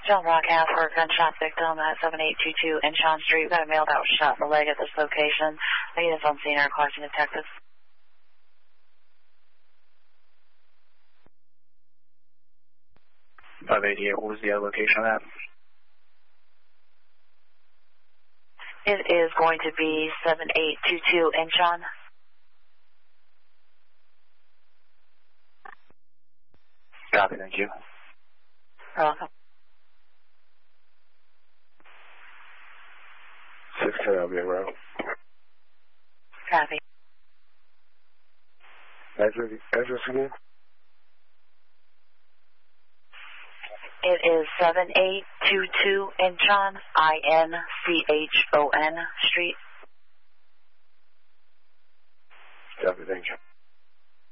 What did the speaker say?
John Broadcast for a gunshot victim at 7822 Inchon Street. We've got a male that was shot in the leg at this location. Units on scene are requesting detectives. 588, what was the other location of that? It is going to be 7822 Inchon. Copy, thank you. You're welcome. 610 Albion Road. Copy. Address again? It is 7822 Inchon, Inchon Street. Copy, thank you.